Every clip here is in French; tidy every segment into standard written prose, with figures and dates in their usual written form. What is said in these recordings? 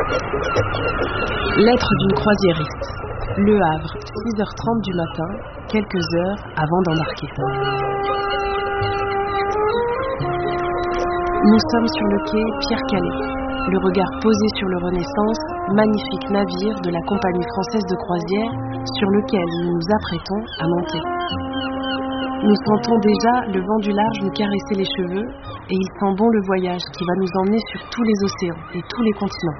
Lettre d'une croisiériste. Le Havre, 6h30 du matin, quelques heures avant d'embarquer. Nous sommes sur le quai Pierre-Calais, le regard posé sur le Renaissance, magnifique navire de la compagnie française de croisière sur lequel nous nous apprêtons à monter. Nous sentons déjà le vent du large nous caresser les cheveux et il sent bon le voyage qui va nous emmener sur tous les océans et tous les continents.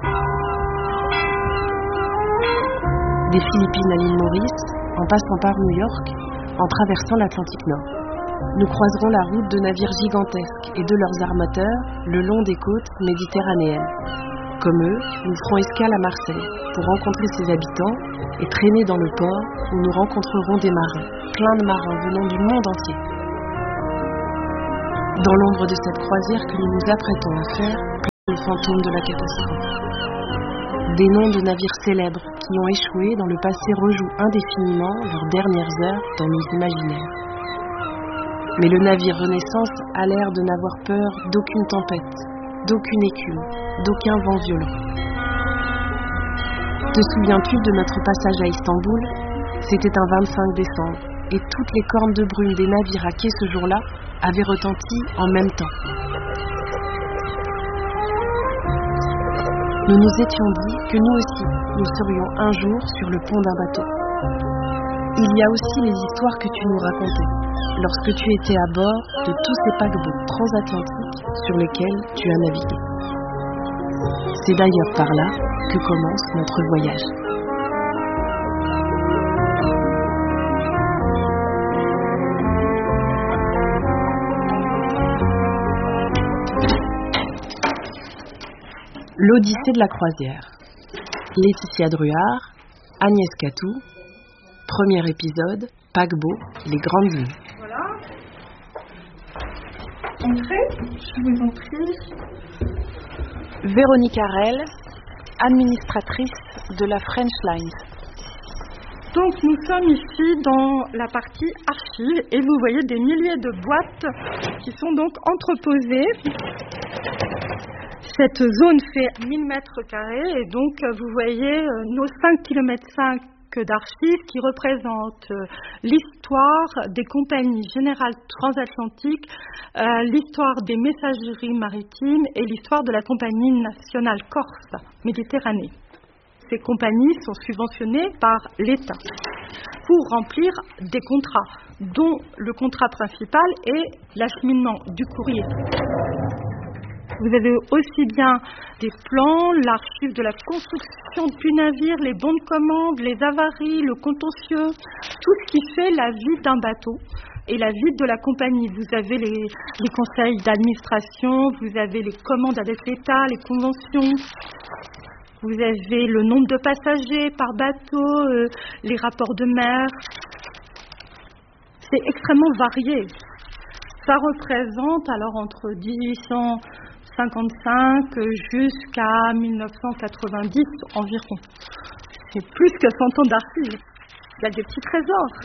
Des Philippines à l'île Maurice, en passant par New York, en traversant l'Atlantique Nord. Nous croiserons la route de navires gigantesques et de leurs armateurs le long des côtes méditerranéennes. Comme eux, nous ferons escale à Marseille pour rencontrer ses habitants et traîner dans le port où nous rencontrerons des marins, plein de marins venant du monde entier. Dans l'ombre de cette croisière que nous nous apprêtons à faire, le fantôme de la catastrophe. Des noms de navires célèbres qui ont échoué dans le passé rejouent indéfiniment leurs dernières heures dans nos imaginaires. Mais le navire Renaissance a l'air de n'avoir peur d'aucune tempête, d'aucune écume, d'aucun vent violent. Te souviens-tu de notre passage à Istanbul? C'était un 25 décembre et toutes les cornes de brume des navires à quai ce jour-là avaient retenti en même temps. Nous nous étions dit que nous aussi, nous serions un jour sur le pont d'un bateau. Il y a aussi les histoires que tu nous racontais, lorsque tu étais à bord de tous ces paquebots transatlantiques sur lesquels tu as navigué. C'est d'ailleurs par là que commence notre voyage. L'Odyssée de la croisière. Laetitia Druard, Agnès Catou. Premier épisode, paquebot, les grandes lignes. Voilà. Entrez, je vous en prie. Véronique Harel, administratrice de la French Lines. Donc nous sommes ici dans la partie archives et vous voyez des milliers de boîtes qui sont donc entreposées. Cette zone fait 1000 mètres carrés et donc vous voyez nos 5,5 km d'archives qui représentent l'histoire des compagnies générales transatlantiques, l'histoire des messageries maritimes et l'histoire de la compagnie nationale corse Méditerranée. Ces compagnies sont subventionnées par l'État pour remplir des contrats, dont le contrat principal est l'acheminement du courrier. Vous avez aussi bien des plans, l'archive de la construction du navire, les bons de commande, les avaries, le contentieux, tout ce qui fait la vie d'un bateau et la vie de la compagnie. Vous avez les conseils d'administration, vous avez les commandes avec l'État, les conventions, vous avez le nombre de passagers par bateau, les rapports de mer. C'est extrêmement varié. Ça représente alors entre 1855 jusqu'à 1990 environ. C'est plus que 100 ans d'archives. Il y a des petits trésors.